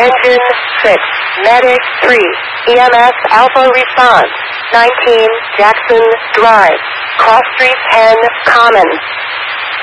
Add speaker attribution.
Speaker 1: Engine 6, Medic 3, EMS Alpha response, 19 Jackson Drive, Cross Street 10 Commons.